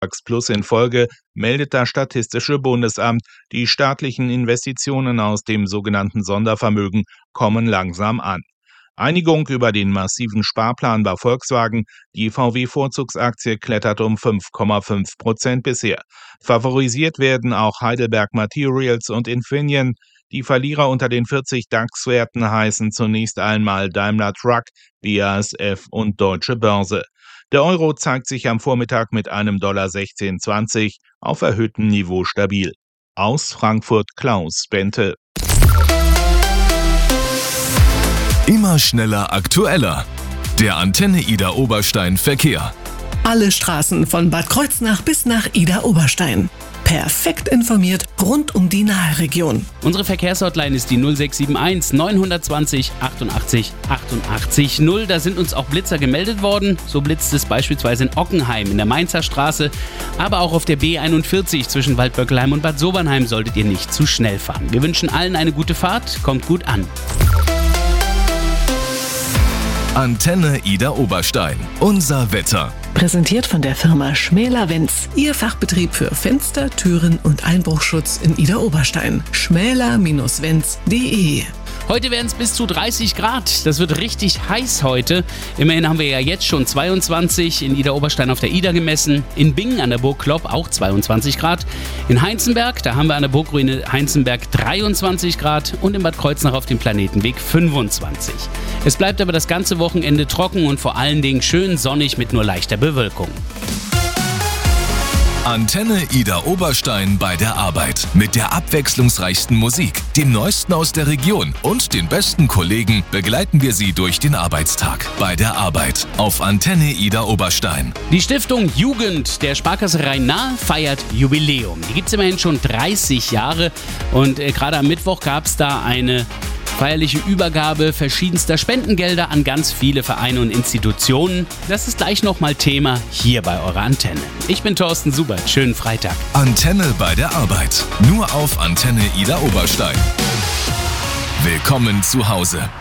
Plus in Folge meldet das Statistische Bundesamt, die staatlichen Investitionen aus dem sogenannten Sondervermögen kommen langsam an. Einigung über den massiven Sparplan bei Volkswagen, die VW-Vorzugsaktie klettert um 5,5% bisher. Favorisiert werden auch Heidelberg Materials und Infineon. Die Verlierer unter den 40 DAX-Werten heißen zunächst einmal Daimler Truck, BASF und Deutsche Börse. Der Euro zeigt sich am Vormittag mit einem $16,20 auf erhöhtem Niveau stabil. Aus Frankfurt Klaus Bente. Immer schneller, aktueller. Der Antenne Idar Oberstein Verkehr. Alle Straßen von Bad Kreuznach bis nach Idar Oberstein. Perfekt informiert rund um die Nahregion. Unsere Verkehrshotline ist die 0671 920 88 88 0. Da sind uns auch Blitzer gemeldet worden. So blitzt es beispielsweise in Ockenheim in der Mainzer Straße. Aber auch auf der B41 zwischen Waldböckelheim und Bad Sobernheim solltet ihr nicht zu schnell fahren. Wir wünschen allen eine gute Fahrt. Kommt gut an. Antenne Idar Oberstein. Unser Wetter. Präsentiert von der Firma Schmäler-Wenz. Ihr Fachbetrieb für Fenster, Türen und Einbruchschutz in Idar Oberstein. schmäler-wenz.de. Heute werden es bis zu 30 Grad. Das wird richtig heiß heute. Immerhin haben wir ja jetzt schon 22 in Idar Oberstein auf der Idar gemessen. In Bingen an der Burg Klopp auch 22 Grad. In Heinzenberg, da haben wir an der Burgruine Heinzenberg 23 Grad. Und in Bad Kreuznach auf dem Planetenweg 25. Es bleibt aber das ganze Wochenende trocken und vor allen Dingen schön sonnig mit nur leichter Bewölkung. Antenne Idar Oberstein bei der Arbeit. Mit der abwechslungsreichsten Musik, dem Neuesten aus der Region und den besten Kollegen begleiten wir Sie durch den Arbeitstag. Bei der Arbeit auf Antenne Idar Oberstein. Die Stiftung Jugend der Sparkasse Rhein-Nahe feiert Jubiläum. Die gibt es immerhin schon 30 Jahre und gerade am Mittwoch gab es da eine feierliche Übergabe verschiedenster Spendengelder an ganz viele Vereine und Institutionen. Das ist gleich nochmal Thema hier bei eurer Antenne. Ich bin Thorsten Subert. Schönen Freitag. Antenne bei der Arbeit. Nur auf Antenne Idar Oberstein. Willkommen zu Hause.